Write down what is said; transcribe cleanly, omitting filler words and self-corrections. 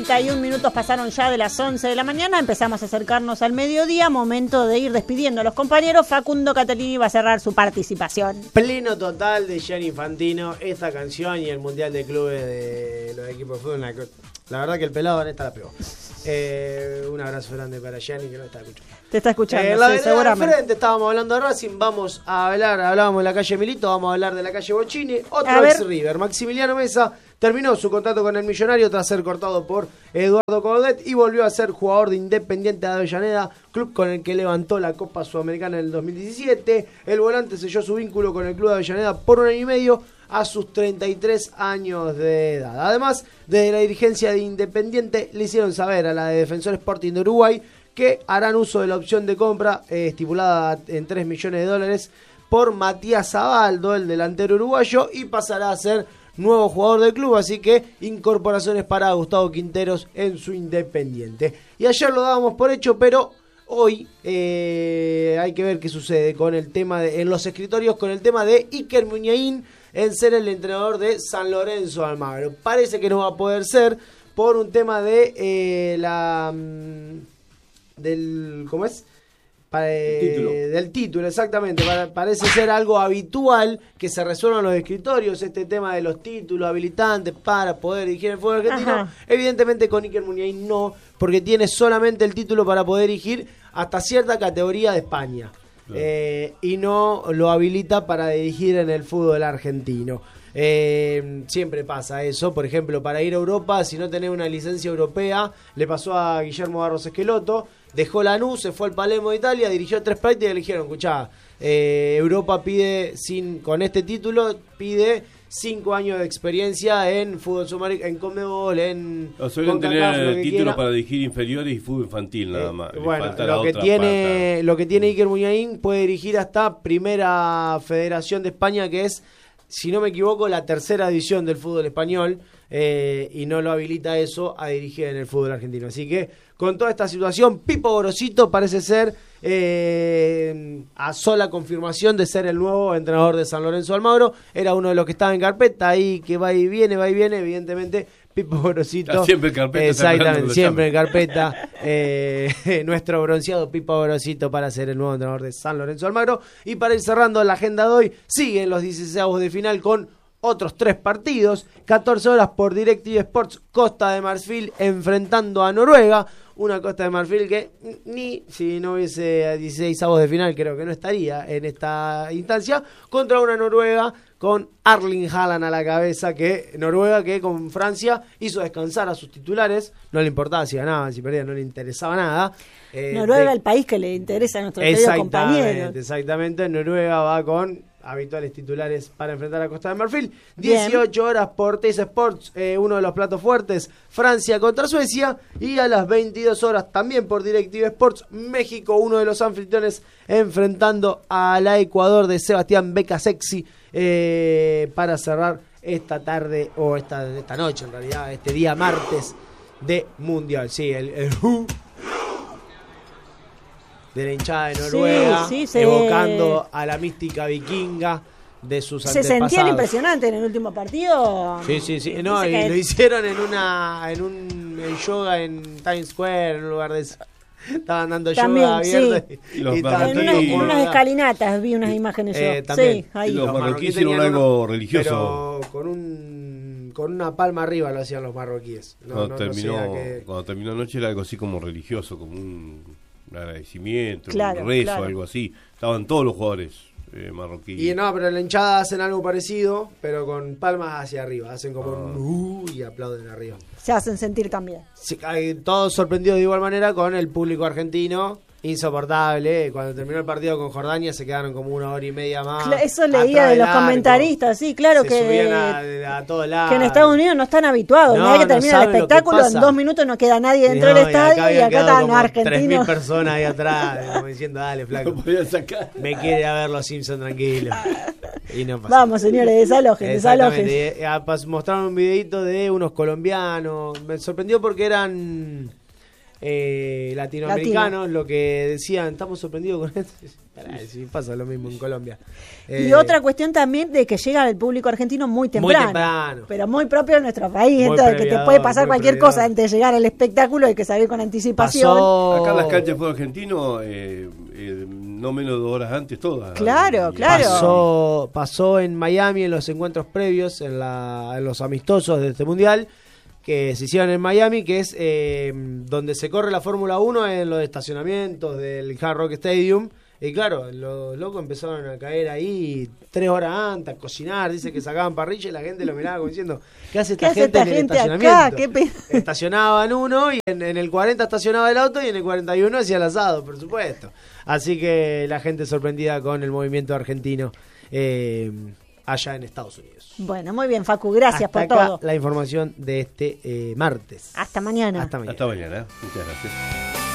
31 minutos pasaron ya de las 11 de la mañana. Empezamos a acercarnos al mediodía. Momento de ir despidiendo a los compañeros. Facundo Catalini va a cerrar su participación. Pleno total de Gianni Infantino, esta canción y el Mundial de Clubes de los equipos de fútbol. La verdad que el pelado en esta la pegó. Un abrazo grande para Gianni, que no está escuchando. Te está escuchando, sí, seguramente. Frente, estábamos hablando de Racing, hablábamos de la calle Milito, vamos a hablar de la calle Bocchini. Otro ex River, Maximiliano Mesa, terminó su contrato con el Millonario tras ser cortado por Eduardo Coudet y volvió a ser jugador de Independiente de Avellaneda, club con el que levantó la Copa Sudamericana en el 2017. El volante selló su vínculo con el club de Avellaneda por 1 año y medio a sus 33 años de edad. Además, desde la dirigencia de Independiente le hicieron saber a la de Defensor Sporting de Uruguay que harán uso de la opción de compra estipulada en $3 millones por Matías Abaldo, el delantero uruguayo, y pasará a ser nuevo jugador del club, así que incorporaciones para Gustavo Quinteros en su Independiente. Y ayer lo dábamos por hecho, pero hoy hay que ver qué sucede con el tema en los escritorios con el tema de Iker Muniain en ser el entrenador de San Lorenzo de Almagro. Parece que no va a poder ser por un tema de ¿cómo es? Del título, exactamente. Parece ser algo habitual que se resuelvan los escritorios, este tema de los títulos habilitantes para poder dirigir el fútbol argentino. Ajá. Evidentemente con Iker Muniain no, porque tiene solamente el título para poder dirigir hasta cierta categoría de España. Claro. Y no lo habilita para dirigir en el fútbol argentino. Siempre pasa eso. Por ejemplo, para ir a Europa, si no tenés una licencia europea, le pasó a Guillermo Barros Esqueloto, dejó Lanús, se fue al Palermo de Italia, dirigió 3 prácticas y le dijeron, escuchá, Europa pide, con este título, pide 5 años de experiencia en fútbol sudamericano, en Conmebol, en... Suelen tener títulos para dirigir inferiores y fútbol infantil nada más. Bueno, lo que tiene Iker Muniain, puede dirigir hasta Primera Federación de España, que es, si no me equivoco, la 3ª división del fútbol español, y no lo habilita eso a dirigir en el fútbol argentino. Así que con toda esta situación, Pipo Gorosito parece ser a sola confirmación de ser el nuevo entrenador de San Lorenzo de Almagro. Era uno de los que estaba en carpeta ahí, que va y viene, evidentemente. Pipo Gorosito. Siempre en carpeta. Exactamente, siempre en carpeta. Nuestro bronceado Pipo Gorosito para ser el nuevo entrenador de San Lorenzo de Almagro. Y para ir cerrando la agenda de hoy, siguen los 16avos de final con otros 3 partidos. 14 horas por DirecTV Sports, Costa de Marfil enfrentando a Noruega. Una Costa de Marfil que ni si no hubiese 16avos de final creo que no estaría en esta instancia, contra una Noruega con Erling Haaland a la cabeza, Noruega que con Francia hizo descansar a sus titulares, no le importaba si ganaban, si perdían, no le interesaba nada. Noruega, el país que le interesa a nuestros queridos compañeros. Exactamente, Noruega va con habituales titulares para enfrentar a Costa de Marfil. 18 horas por Teis Sports, uno de los platos fuertes, Francia contra Suecia. Y a las 22 horas también por DirecTV Sports, México, uno de los anfitriones, enfrentando a la Ecuador de Sebastián Becasexi, para cerrar esta tarde, o esta noche en realidad, este día martes de Mundial. Sí, el de la hinchada de Noruega, evocando a la mística vikinga de sus antepasados. ¿Se sentían impresionantes en el último partido? Sí. No, y lo hicieron en un yoga en Times Square, en un lugar de eso. Estaban dando yoga abierto. Sí. En unas escalinatas vi unas imagenes yo. También. Sí, ahí. Los marroquíes hicieron algo religioso. Pero con una palma arriba lo hacían los marroquíes. Cuando terminó anoche era algo así como religioso, como un agradecimiento, un rezo, algo así. Estaban todos los jugadores marroquíes. Y no, pero en la hinchada hacen algo parecido, pero con palmas hacia arriba. Hacen como un y aplauden arriba. Se hacen sentir también. Sí, todos sorprendidos de igual manera con el público argentino. Insoportable. Cuando terminó el partido con Jordania se quedaron como 1 hora y media más. Eso leía de los comentaristas, sí, claro, se que subían a todos lados. Que en Estados Unidos no están habituados. Una vez que termina el espectáculo, en 2 minutos no queda nadie dentro del estadio y acá están los argentinos. 3.000 personas ahí atrás, como diciendo, dale, flaco. Me quiere a ver los Simpsons tranquilos. Y no pasa. Vamos, señores, desalojen. Mostraron un videito de unos colombianos. Me sorprendió porque eran latinoamericanos, lo que decían, estamos sorprendidos con esto. Si pasa lo mismo en Colombia. Y otra cuestión también de que llega el público argentino muy temprano. Pero muy propio de nuestro país, entonces que te puede pasar cualquier cosa antes de llegar al espectáculo, hay que salir con anticipación. Acá en las canchas de fútbol argentino, no menos de 2 horas antes, todas. Claro. Pasó en Miami en los encuentros previos, en los amistosos de este mundial, que se hicieron en Miami, que es donde se corre la Fórmula 1 en los estacionamientos del Hard Rock Stadium. Y claro, los locos empezaron a caer ahí 3 horas antes, a cocinar, dice que sacaban parrilla y la gente lo miraba como diciendo, ¿qué hace esta gente en el estacionamiento? Estacionaban uno y en el 40 estacionaba el auto y en el 41 hacía el asado, por supuesto. Así que la gente sorprendida con el movimiento argentino allá en Estados Unidos. Bueno, muy bien, Facu, gracias Hasta por acá todo. La información de este martes. Hasta mañana. Hasta mañana. Muchas gracias.